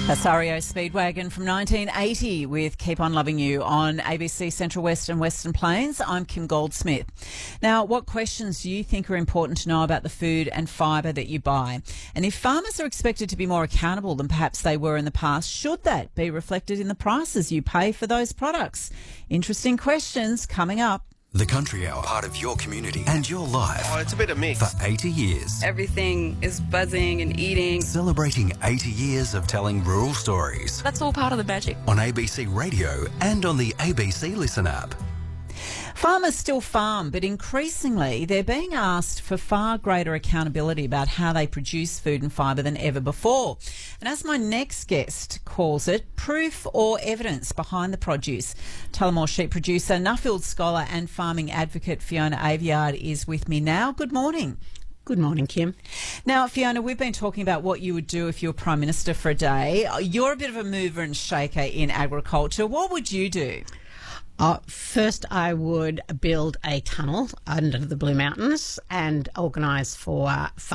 That's REO Speedwagon from 1980 with Keep On Loving You on ABC Central West and Western Plains. I'm Kim Goldsmith. Now, what questions do you think are important to know about the food and fibre that you buy? And if farmers are expected to be more accountable than perhaps they were in the past, should that be reflected in the prices you pay for those products? Interesting questions coming up. The Country Hour, part of your community and your life. Oh, it's a bit of mix. For 80 years. Everything is buzzing and eating. Celebrating 80 years of telling rural stories. That's all part of the magic. On ABC Radio and on the ABC Listen app. Farmers still farm, but increasingly they're being asked for far greater accountability about how they produce food and fibre than ever before. And as my next guest calls it, proof or evidence behind the produce. Tullamore sheep producer, Nuffield scholar and farming advocate Fiona Aveyard is with me now. Good morning. Good morning, Kim. Now, Fiona, we've been talking about what you would do if you were Prime Minister for a day. You're a bit of a mover and shaker in agriculture. What would you do? First, I would build a tunnel under the Blue Mountains and organise for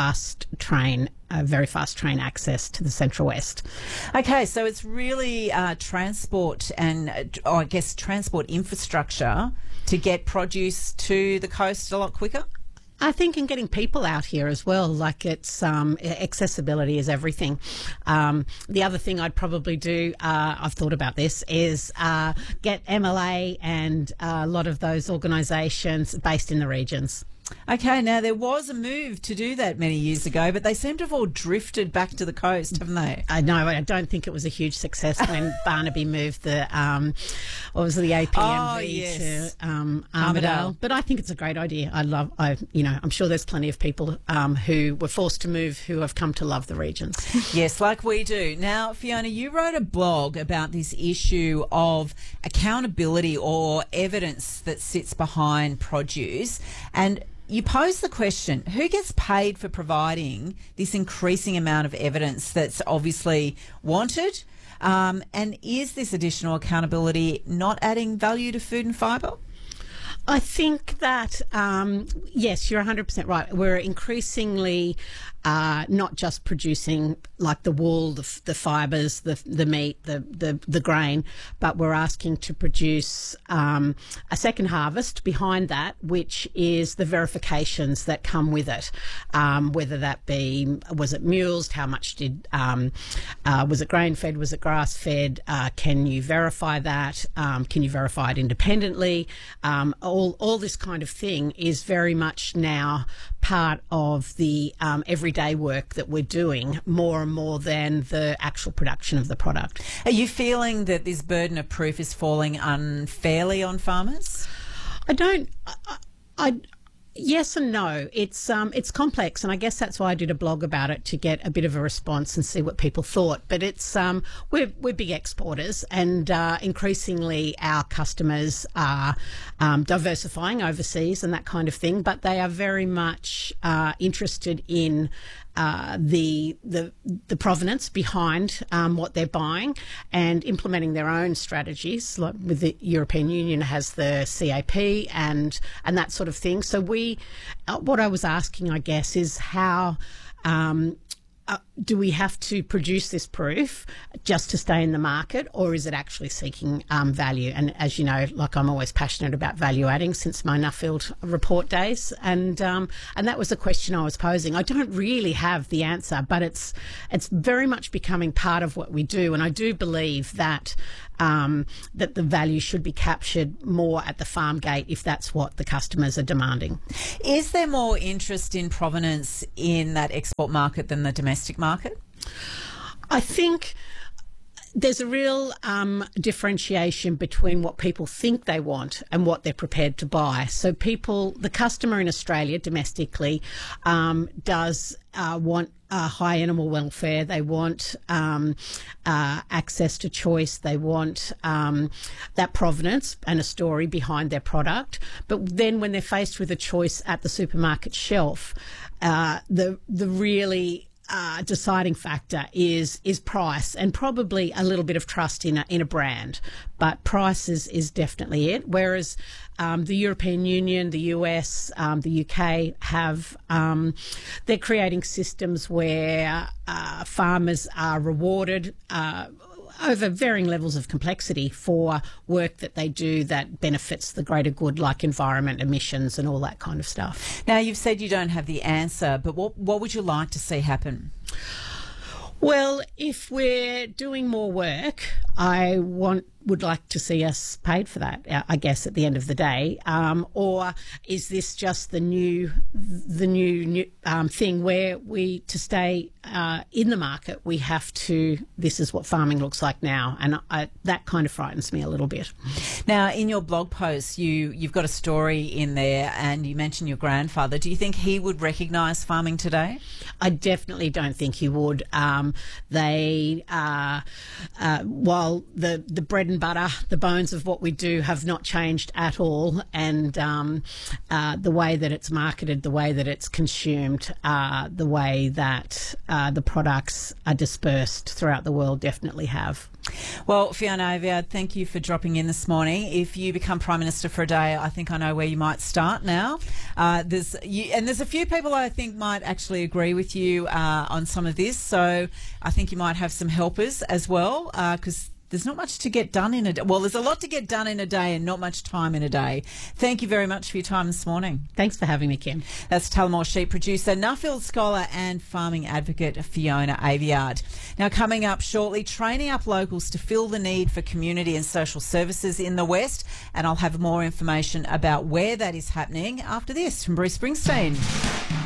very fast train access to the Central West. Okay, so it's really transport and, I guess, transport infrastructure to get produce to the coast a lot quicker? I think in getting people out here as well, like it's accessibility is everything. The other thing I'd probably do, I've thought about this, is get MLA and a lot of those organisations based in the regions. Okay, now there was a move to do that many years ago, but they seem to have all drifted back to the coast, haven't they? I know. I don't think it was a huge success when Barnaby moved the APMV to Armidale. But I think it's a great idea. I'm sure there's plenty of people who were forced to move who have come to love the regions. Yes, like we do. Now, Fiona, you wrote a blog about this issue of accountability or evidence that sits behind produce, and you pose the question, who gets paid for providing this increasing amount of evidence that's obviously wanted? And is this additional accountability not adding value to food and fibre? I think that, yes, you're 100% right. We're increasingly not just producing like the wool, the fibres, the meat, the grain, but we're asking to produce a second harvest behind that, which is the verifications that come with it. Whether that be, was it mulesed? How much was it grain fed? Was it grass fed? Can you verify that? Can you verify it independently? All this kind of thing is very much now part of the everyday work that we're doing, more and more than the actual production of the product. Are you feeling that this burden of proof is falling unfairly on farmers? Yes and no. It's complex, and I guess that's why I did a blog about it, to get a bit of a response and see what people thought. But it's we're big exporters, and increasingly our customers are diversifying overseas and that kind of thing. But they are very much interested in the provenance behind what they're buying and implementing their own strategies. Like with the European Union has the CAP and that sort of thing. So what I was asking, I guess, is how do we have to produce this proof just to stay in the market, or is it actually seeking value? And as you know, like, I'm always passionate about value adding since my Nuffield report days, and that was the question I was posing. I don't really have the answer, but it's very much becoming part of what we do, and I do believe that that the value should be captured more at the farm gate if that's what the customers are demanding. Is there more interest in provenance in that export market than the domestic market? I think there's a real differentiation between what people think they want and what they're prepared to buy. So the customer in Australia domestically does want high animal welfare. They want access to choice. They want that provenance and a story behind their product. But then when they're faced with a choice at the supermarket shelf, the really deciding factor is price, and probably a little bit of trust in a brand. But price is definitely it. Whereas the European Union, the US, the UK have they're creating systems where farmers are rewarded over varying levels of complexity for work that they do that benefits the greater good, like environment, emissions and all that kind of stuff. Now, you've said you don't have the answer, but what would you like to see happen? Well, if we're doing more work, I would like to see us paid for that, I guess, at the end of the day. Or is this just the new thing where to stay in the market, we have to, this is what farming looks like now. And that kind of frightens me a little bit. Now, in your blog post, you've got a story in there and you mentioned your grandfather. Do you think he would recognise farming today? I definitely don't think he would. While the bread and butter, the bones of what we do have not changed at all, and the way that it's marketed, the way that it's consumed, the way that the products are dispersed throughout the world definitely have. Well, Fiona Aviard, thank you for dropping in this morning. If you become Prime Minister for a day, I think I know where you might start now. There's a few people I think might actually agree with you on some of this, so I think you might have some helpers as well, because there's not much to get done in a day. Well, there's a lot to get done in a day and not much time in a day. Thank you very much for your time this morning. Thanks for having me, Kim. That's Tullamore sheep producer, Nuffield scholar and farming advocate Fiona Aviard. Now, coming up shortly, training up locals to fill the need for community and social services in the West, and I'll have more information about where that is happening after this from Bruce Springsteen.